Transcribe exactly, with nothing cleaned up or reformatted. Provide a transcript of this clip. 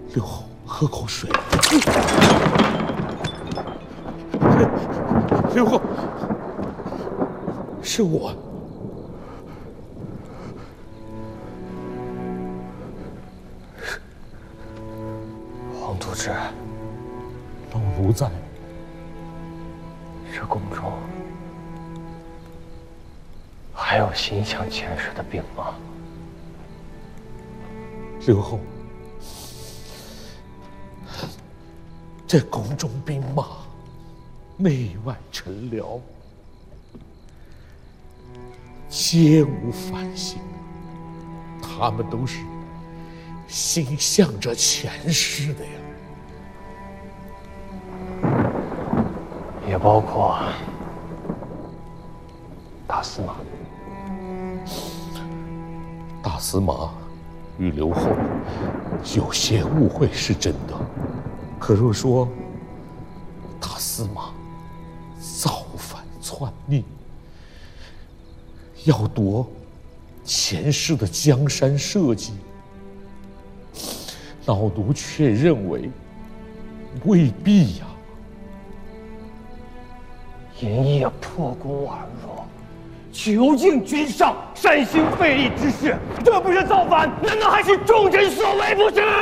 刘后，喝口水。刘后，是我。 黄都知， 老奴在。 这宫中还有心想前世的兵吗？ 刘后，这宫中兵马，内外臣僚，皆无反省，他们都是心向着前世的呀。 也包括大司马。 大司马与刘后有些误会是真的，可若说大司马造反篡逆，要夺前世的江山社稷，老奴却认为未必呀。 营业破功而入，囚禁君上，煽心废立之事，这不是造反，难道还是众人所为不是？